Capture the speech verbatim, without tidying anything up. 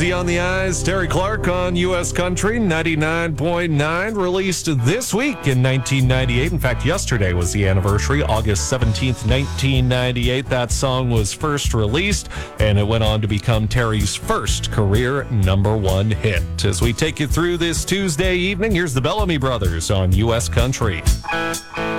The On the Eyes, Terry Clark on U S Country ninety-nine point nine, released this week in nineteen ninety-eight. In fact, yesterday was the anniversary, August seventeenth, nineteen ninety-eight. That song was first released, and it went on to become Terry's first career number one hit. As we take you through this Tuesday evening, here's the Bellamy Brothers on U S Country.